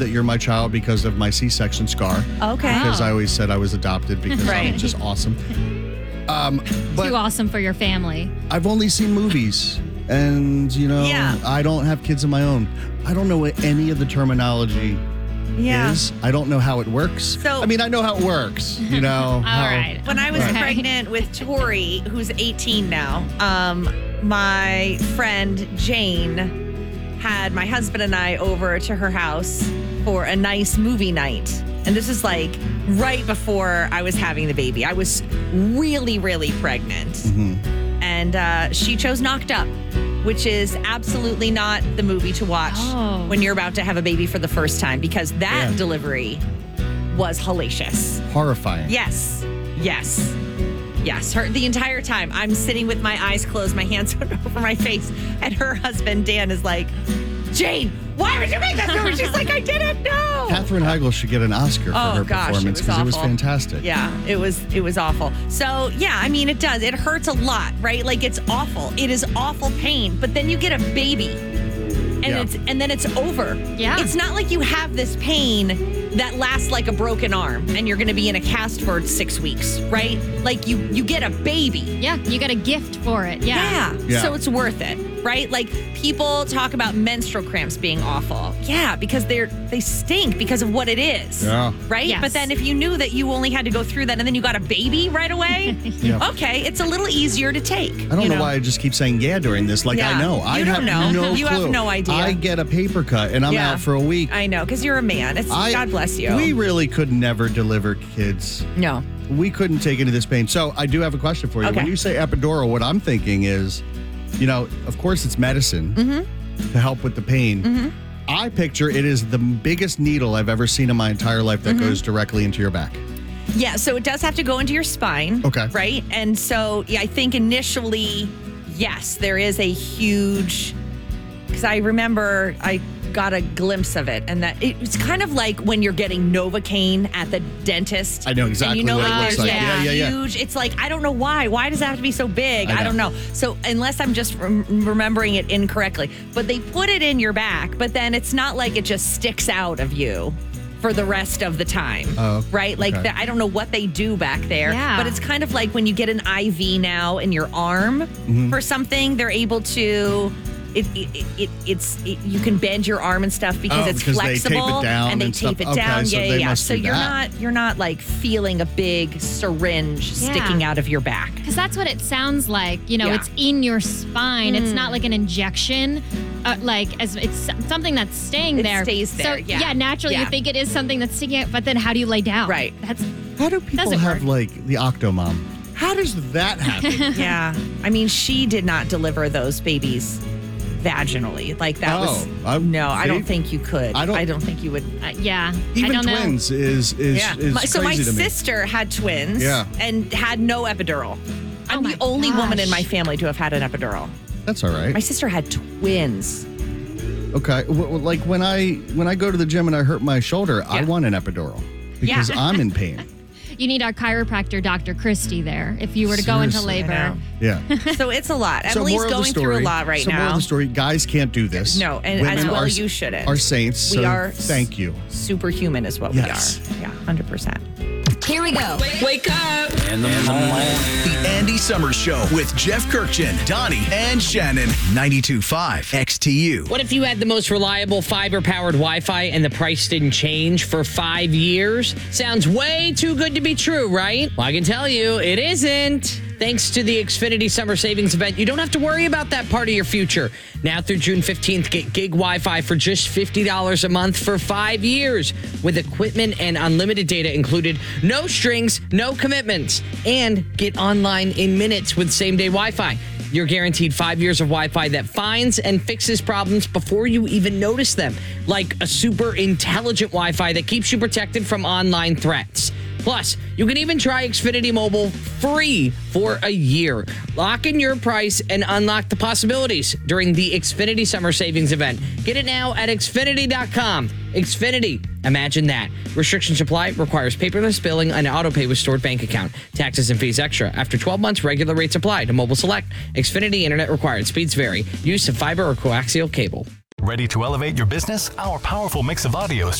that you're my child because of my C-section scar. Okay. Because I always said I was adopted because I'm just awesome. But Too awesome for your family. I've only seen movies, and I don't have kids of my own. I don't know what any of the terminology is. I don't know how it works. So, I mean, I know how it works. All right. When I was pregnant with Tori, who's 18 now, my friend Jane had my husband and I over to her house for a nice movie night. And this is like right before I was having the baby. I was really, really pregnant. Mm-hmm. And she chose Knocked Up, which is absolutely not the movie to watch when you're about to have a baby for the first time, because that delivery was hellacious. Horrifying. Yes. The entire time I'm sitting with my eyes closed, my hands over my face, and her husband, Dan, is like, Jane, why would you make that movie? She's like, I didn't know. Katherine Heigl should get an Oscar for her performance because it was fantastic. Yeah, it was awful. So, yeah, I mean, it does. It hurts a lot, right? Like, it's awful. It is awful pain. But then you get a baby, and then it's over. Yeah. It's not like you have this pain that lasts like a broken arm and you're going to be in a cast for 6 weeks, right? Like, you get a baby. Yeah, you get a gift for it. Yeah. So it's worth it, right? Like, people talk about menstrual cramps being awful. Yeah, because they stink because of what it is. Yeah. Right? Yes. But then if you knew that you only had to go through that and then you got a baby right away, okay, it's a little easier to take. I don't know why I just keep saying during this. Like, I know. You don't know. No You clue. have no idea. I get a paper cut and I'm out for a week. I know, because you're a man. God bless you. We really could never deliver kids. No. We couldn't take any of this pain. So I do have a question for you. Okay. When you say epidural, what I'm thinking is, of course it's medicine to help with the pain. Mm-hmm. I picture it is the biggest needle I've ever seen in my entire life that goes directly into your back. Yeah, so it does have to go into your spine. Okay. Right? And so, I think initially, yes, there is a huge, because I remember I got a glimpse of it, and that it's kind of like when you're getting Novocaine at the dentist. I know exactly and what it looks like. Yeah. Huge. It's like, I don't know why. Why does it have to be so big? I don't know. So unless I'm just remembering it incorrectly, but they put it in your back, but then it's not like it just sticks out of you for the rest of the time, right? Like, I don't know what they do back there, but it's kind of like when you get an IV now in your arm for something, they're able to. You can bend your arm and stuff because it's flexible, they tape it down and they tape it down. So you're not like feeling a big syringe sticking out of your back. Because that's what it sounds like. It's in your spine. It's not like an injection. It's something that's staying there. It stays there. So naturally you think it is something that's sticking out, but then how do you lay down? Right. How do people have like the Octomom? How does that happen? Yeah. I mean, she did not deliver those babies vaginally. Like, that was I don't think you could. I don't think you would. Even I don't twins know. is crazy So my to me. sister had twins and had no epidural. I'm the only woman in my family to have had an epidural. That's all right. My sister had twins. Okay. Like when I go to the gym and I hurt my shoulder, I want an epidural because I'm in pain. You need our chiropractor, Dr. Christie, there if you were to go into labor. Yeah. So it's a lot. Emily's going through a lot right now. Moral of the story, guys can't do this. No, and Women as well you shouldn't. Are saints. We are thank you. Superhuman is what we are. Yeah, 100%. Here we go. Wake up. In the morning. The Andy Summers Show with Jeff Kirkchin, Donnie, and Shannon. 92.5 XTU. What if you had the most reliable fiber-powered Wi-Fi and the price didn't change for 5 years? Sounds way too good to be true, right? Well, I can tell you, it isn't. Thanks to the Xfinity Summer Savings Event, you don't have to worry about that part of your future. Now through June 15th, get gig Wi-Fi for just $50 a month for 5 years with equipment and unlimited data included. No strings, no commitments. And get online in minutes with same-day Wi-Fi. You're guaranteed 5 years of Wi-Fi that finds and fixes problems before you even notice them. Like a super intelligent Wi-Fi that keeps you protected from online threats. Plus, you can even try Xfinity Mobile free for a year. Lock in your price and unlock the possibilities during the Xfinity Summer Savings Event. Get it now at Xfinity.com. Xfinity. Imagine that. Restrictions apply. Requires paperless billing and autopay with stored bank account. Taxes and fees extra. After 12 months, regular rates apply to Mobile Select. Xfinity Internet required. Speeds vary. Use of fiber or coaxial cable. Ready to elevate your business? Our powerful mix of audio